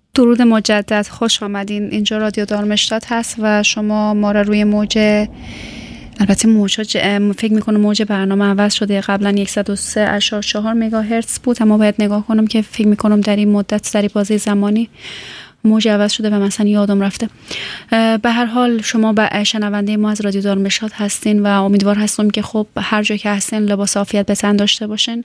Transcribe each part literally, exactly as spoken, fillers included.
درود مجدد، خوش آمدین. اینجا رادیو دارمشتات هست و شما ما را روی موج، البته موج فکر میکنم موج برنامه عوض شده، قبلا صد و سه اشار چهار مگاهرتز بود، اما باید نگاه کنم که فکر میکنم در این مدت، در این بازه زمانی موج عوض شده و مثلا یادم رفته. به هر حال شما به شنونده ما از رادیو دارمشتات هستین و امیدوار هستم که خب هر جا که هستین لباس عافیت به تن داشته باشین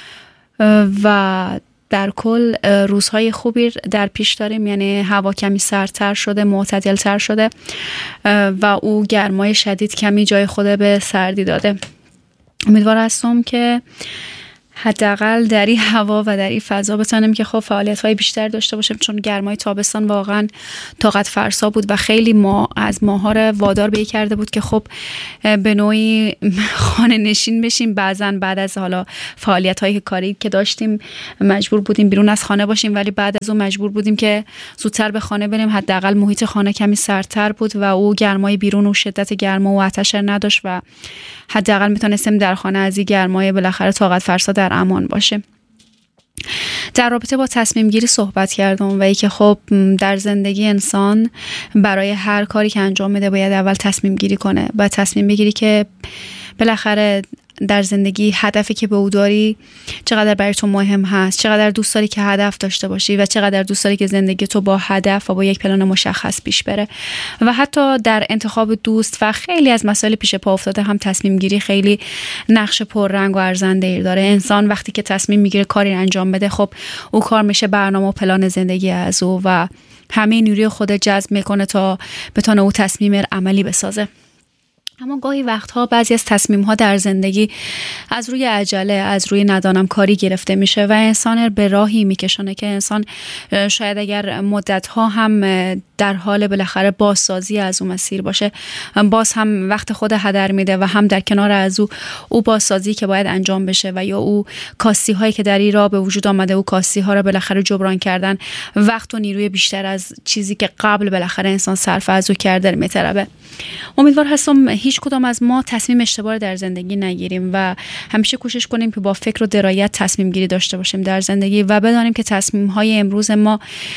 و در کل روزهای خوبی در پیش داریم. یعنی هوا کمی سردتر شده، معتدلتر شده و او گرمای شدید کمی جای خود به سردی داده. امیدوار هستم که حداقل در این هوا و در این فضا بتونیم که خب فعالیت‌های بیشتر داشته باشیم، چون گرمای تابستان واقعا طاقت فرسا بود و خیلی ما از ماها رو وادار به کرده بود که خب به نوعی خانه نشین بشیم. بعضا بعد از حالا فعالیت‌های کاری که داشتیم مجبور بودیم بیرون از خانه باشیم، ولی بعد از اون مجبور بودیم که زودتر به خانه بریم. حداقل محیط خانه کمی سردتر بود و او گرمای بیرون و شدت گرما و آتش نداشت و حداقل میتونستیم در خانه از این گرمای بالاخره طاقت فرسا در امان باشه. در رابطه با تصمیم گیری صحبت کردم و ای که خب در زندگی انسان برای هر کاری که انجام میده باید اول تصمیم گیری کنه و تصمیم بگیری که بالاخره در زندگی هدفی که به او داری چقدر برای تو مهم هست، چقدر دوست داری که هدف داشته باشی و چقدر دوست داری که زندگی تو با هدف و با یک پلان مشخص پیش بره. و حتی در انتخاب دوست و خیلی از مسائل پیش پا افتاده هم تصمیم گیری خیلی نقش پررنگ و ارزنده داره. انسان وقتی که تصمیم میگیره کاری انجام بده، خب او کار میشه برنامه و پلان زندگی از او و همه نیروی خود جذب میکنه تا بتونه او تصمیم عملی بسازه. اما گاهی وقتها بعضی از تصمیم‌ها در زندگی از روی عجله، از روی ندانم کاری گرفته میشه و انسان به راهی میکشونه که انسان شاید اگر مدت‌ها هم در حال بالاخره بازسازی از اون مسیر باشه، باز هم وقت خود هدر میده و هم در کنار از او او بازسازی که باید انجام بشه و یا او کاستی هایی که در این راه به وجود آمده، او کاستی ها رو بالاخره جبران کردن، وقت و نیروی بیشتر از چیزی که قبل بالاخره انسان صرف از او کرده میطلبه. امیدوار هستم هیچ کدام از ما تصمیم اشتباه در زندگی نگیریم و همیشه کوشش کنیم که با فکر و درایت تصمیم گیری داشته باشیم در زندگی و بدانیم که تصمیم های امروز ما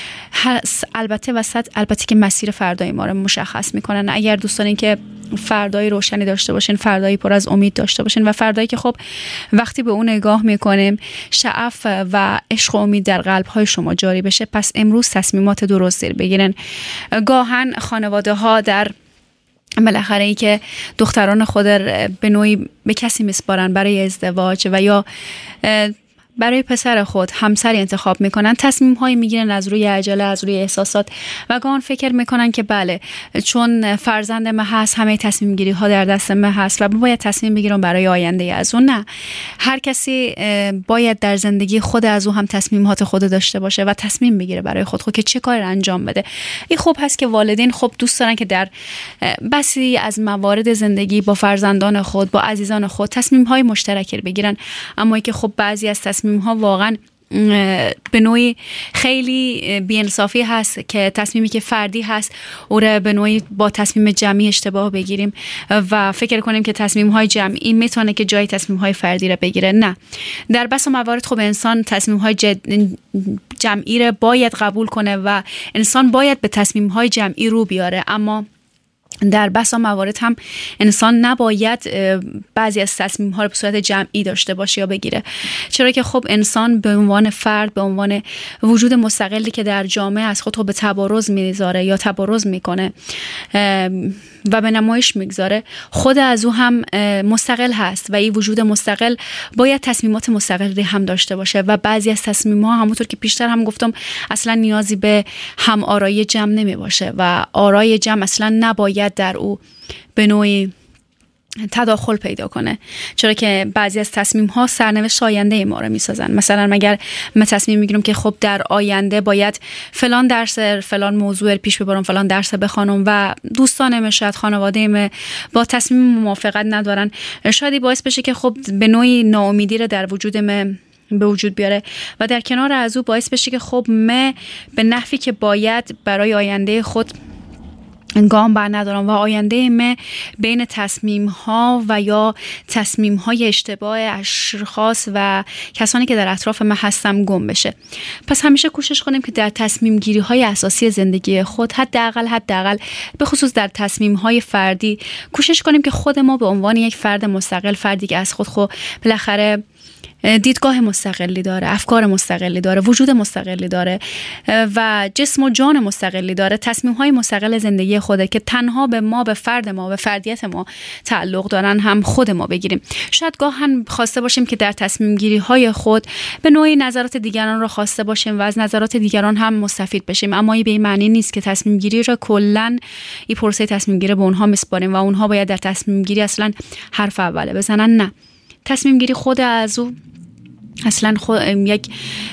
البته وسط البته که مسیر فردای ما رو مشخص میکنن. اگر دوست دارین که فردای روشنی داشته باشین، فردایی پر از امید داشته باشین و فردایی که خب وقتی به اون نگاه میکنیم شعف و عشق و امید در قلب های شما جاری بشه، پس امروز تصمیمات درستی بگیرن. گاهن خانواده ها در بالاخره ای که دختران خود به نوعی به کسی میسپارن برای ازدواج و یا برای پسر خود همسری انتخاب میکنن، تصمیم هایی میگیرن از روی عجله، از روی احساسات و گاهن فکر میکنن که بله چون فرزند من هست همه تصمیم گیری ها در دست من هست و باید تصمیم بگیرم برای آینده از اون. نه، هر کسی باید در زندگی خود از او هم تصمیمات خود داشته باشه و تصمیم بگیره برای خود خود که چه کار انجام بده. این خوب هست که والدین خب دوست دارن که در بسی از موارد زندگی با فرزندان خود، با عزیزان خود تصمیم های مشترک بگیرن، اما ای که خب بعضی از تصمیم ها واقعا به نوعی خیلی بی‌انصافی هست که تصمیمی که فردی هست او را به نوعی با تصمیم جمعی اشتباه بگیریم و فکر کنیم که تصمیم های جمعی میتونه که جای تصمیم های فردی را بگیره. نه، در بس موارد خب انسان تصمیم های جمعی را باید قبول کنه و انسان باید به تصمیم های جمعی رو بیاره، اما در بسا موارد هم انسان نباید بعضی از تصمیم‌ها رو به صورت جمعی داشته باشه یا بگیره، چرا که خب انسان به عنوان فرد، به عنوان وجود مستقلی که در جامعه از خود رو به تبارز میذاره یا تبارز میکنه و به نمایش میگذاره، خود از او هم مستقل هست و این وجود مستقل باید تصمیمات مستقلی هم داشته باشه و بعضی از تصمیم‌ها همونطور که پیشتر هم گفتم اصلا نیازی به هم آرای جمع نمی باشه و آرای جمع اصلا نباید در او به نوعی تداخل پیدا کنه، چرا که بعضی از تصمیم ها سرنوشت آینده ما رو میسازن. مثلا مگر من تصمیم میگیرم که خب در آینده باید فلان درس فلان موضوع پیش ببرم، فلان درس بخونم و دوستانم شاید خانواده‌ام با تصمیم موافقت ندارن، شاید باعث بشه که خب به نوعی ناامیدی رو در وجود من به وجود بیاره و در کنار از او باعث بشه که خب من به نحوی که باید برای آینده خود گام بر ندارم و آینده من بین تصمیم ها و یا تصمیم های اشتباه اشخاص و کسانی که در اطراف من هستم گم بشه. پس همیشه کوشش کنیم که در تصمیم گیری های اساسی زندگی خود، حداقل حداقل به خصوص در تصمیم های فردی، کوشش کنیم که خود ما به عنوان یک فرد مستقل، فردی که از خود خود بالاخره دیدگاه مستقلی داره، افکار مستقلی داره، وجود مستقلی داره و جسم و جان مستقلی داره، تصمیم‌های مستقل زندگی خوده که تنها به ما، به فرد ما، به فردیت ما تعلق دارن، هم خود ما بگیریم. شاید گاهن خواسته باشیم که در تصمیم گیری های خود به نوعی نظرات دیگران را خواسته باشیم و از نظرات دیگران هم مستفید بشیم، اما این به این معنی نیست که تصمیم گیری را کلاً این پروسه تصمیم گیری به اونها میسپاریم و اونها باید در تصمیم گیری اصلاً حرف اوله بزنن. نه، تصمیم گیری خود از او اصلا خود یک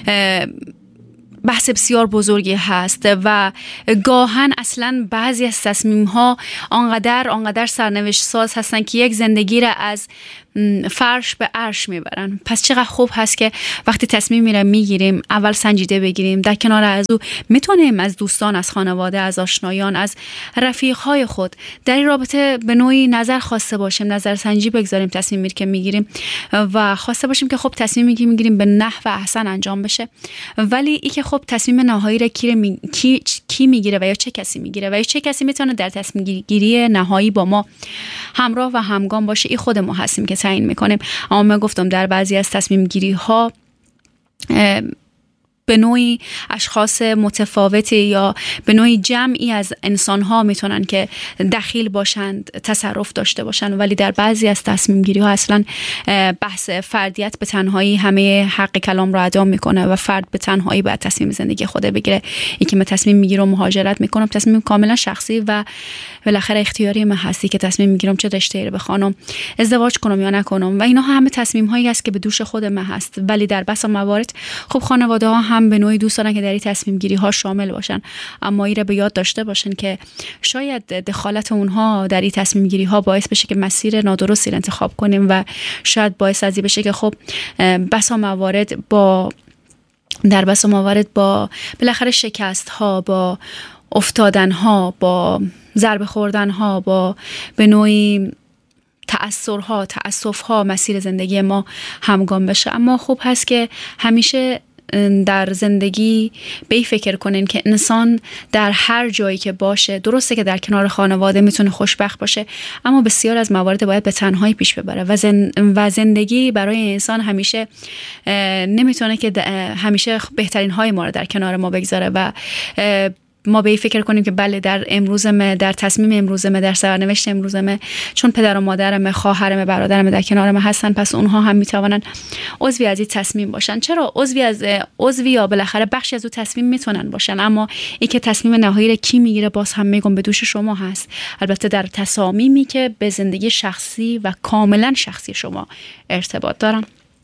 بحث بسیار بزرگی هست و گاهن اصلا بعضی از تصمیم ها آنقدر آنقدر سرنوشت ساز هستن که یک زندگی را از فرش به عرش میبرن. پس چقدر خوب هست که وقتی تصمیم میره میگیریم اول سنجیده بگیریم، در کنار از او میتونیم از دوستان، از خانواده، از آشنایان، از رفیقهای خود در این رابطه به نوعی نظر خواسته باشیم، نظر سنجی بگذاریم تصمیم میره که میگیریم و خواسته باشیم که خب تصمیمی که میگیریم به نحو احسن انجام بشه. ولی ای که خب تصمیم نهایی را کی, می... کی... کی میگیره و یا چه کسی میگیره و یا چه کسی میتونه در تصمیم گیری نهایی با ما همراه و همگام باشه، این خود ما هستیم که تعیین میکنیم. اما من گفتم در بعضی از تصمیم گیری ها به نوعی اشخاص متفاوتی یا به نوعی جمعی از انسان ها میتونن که دخیل باشند، تصرف داشته باشند، ولی در بعضی از تصمیم گیری ها اصلا بحث فردیت به تنهایی همه حق کلام را ادا میکنه و فرد به تنهایی باید تصمیم زندگی خوده بگیره. این که من تصمیم میگیرم مهاجرت میکنم، تصمیم کاملا شخصی و بالاخره اختیاری من هستی که تصمیم میگیرم چه رشته‌ای رو بخوانم، ازدواج کنم یا نکنم و اینا همه تصمیم هایی است که به دوش خود من هست. ولی در بسا موارد خب خانواده ها هم به نوعی دوست دارن که در این تصمیم گیری ها شامل باشن، اما این رو به یاد داشته باشن که شاید دخالت اونها در این تصمیم گیری ها باعث بشه که مسیر نادرستی رو انتخاب کنیم و شاید باعث ازی بشه که خب بسا موارد با در بسا موارد با بالاخره شکست ها، با افتادن ها، با ضربه خوردن ها، با به نوعی تأثرها، تأسفها مسیر زندگی ما همگام بشه. اما خوب هست که همیشه در زندگی به این فکر کنین که انسان در هر جایی که باشه، درسته که در کنار خانواده میتونه خوشبخت باشه، اما بسیار از موارد باید به تنهایی پیش ببره و, زن و زندگی برای انسان همیشه نمیتونه که همیشه بهترین های ما رو در کنار ما بگذاره و ما به این فکر کنیم که بله در امروزمه، در تصمیم امروزمه، در سرنوشت امروزمه، چون پدر و مادرم، خواهرم، برادرم در کنار من هستن، پس اونها هم میتونن عضوی از این تصمیم باشن. چرا عضوی از عضوی یا بالاخره بخشی از اون تصمیم میتونن باشن، اما این که تصمیم نهایی رو کی میگیره باز هم میگم به دوش شما هست، البته در تصامیمی که به زندگی شخصی و کاملا شخصی شما ارتباط دارن.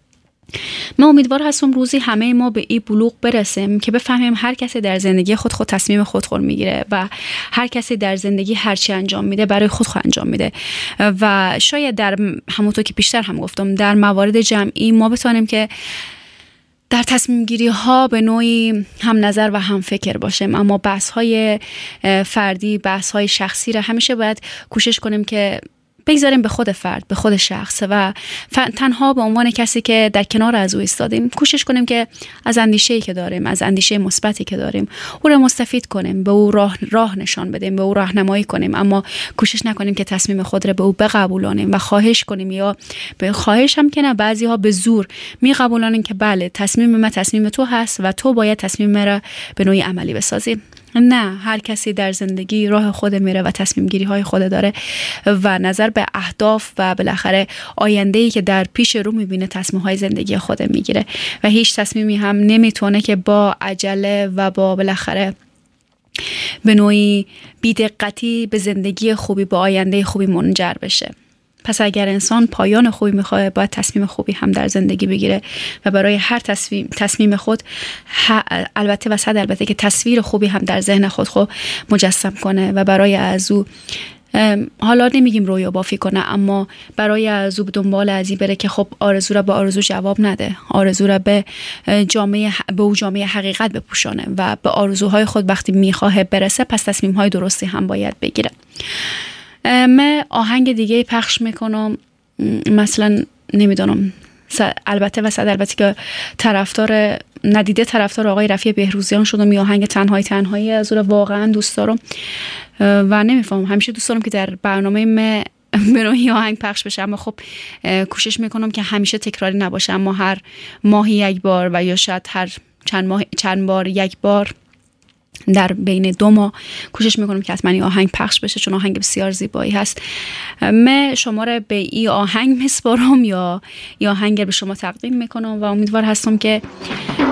من امیدوار هستم روزی همه ما به این بلوغ برسیم که بفهمیم هر کسی در زندگی خود خود تصمیم خود خود میگیره و هر کسی در زندگی هر چی انجام میده برای خود خود انجام میده و شاید در همونطور که بیشتر هم گفتم در موارد جمعی ما بتونیم که در تصمیم گیری ها به نوعی هم نظر و هم فکر باشیم، اما بحث های فردی، بحث های شخصی را همیشه باید کوشش کنیم که بگذاریم به خود فرد، به خود شخص و تنها به عنوان کسی که در کنار از او ایستادیم کوشش کنیم که از اندیشه‌ای که داریم، از اندیشه مثبتی که داریم او را مستفید کنیم، به او راه راه نشان بدیم، به او راهنمایی کنیم، اما کوشش نکنیم که تصمیم خود را به او بقبولانیم و خواهش کنیم یا به خواهش هم که نه، بعضی‌ها به زور میقبولانیم که بله تصمیم من تصمیم تو هست و تو باید تصمیم مرا به نوعی عملی بسازی. نه، هر کسی در زندگی راه خود میره و تصمیم گیری های خود داره و نظر به اهداف و بالاخره آینده‌ای که در پیش رو میبینه تصمیم های زندگی خود میگیره و هیچ تصمیمی هم نمیتونه که با عجله و با بالاخره به نوعی بی‌دقتی به زندگی خوبی، با آینده خوبی منجر بشه. پس اگر انسان پایان خوبی میخواد باید تصمیم خوبی هم در زندگی بگیره و برای هر تصمیم تصمیم خود البته و صد البته که تصویر خوبی هم در ذهن خود خود مجسم کنه و برای از او حالا نمیگیم رویا بافی کنه، اما برای از او دنبال ازی بره که خب آرزو را به آرزو جواب نده، آرزو را به جامعه به او جامعه حقیقت بپوشانه و به آرزوهای خود وقتی میخواه برسه پس تصمیم‌های درستی هم باید بگیره. من آهنگ دیگه پخش میکنم، مثلا نمیدونم، البته و صد البته که طرفدار ندیده طرفدار آقای رفیع بهروزیان شدم. یا آهنگ تنهای تنهایی از او واقعا دوست دارم و نمیفهمم، همیشه دوست دارم که در برنامه من به نوعی آهنگ پخش بشه، اما خب کوشش میکنم که همیشه تکراری نباشه، اما هر ماهی یک بار و یا شاید هر چند ماه چند بار یک بار در بین دو ماه کوشش میکنم که حتما این آهنگ پخش بشه، چون آهنگ بسیار زیبایی هست. من شما را به این آهنگ میسپارم یا این آهنگ به شما تقدیم میکنم و امیدوار هستم که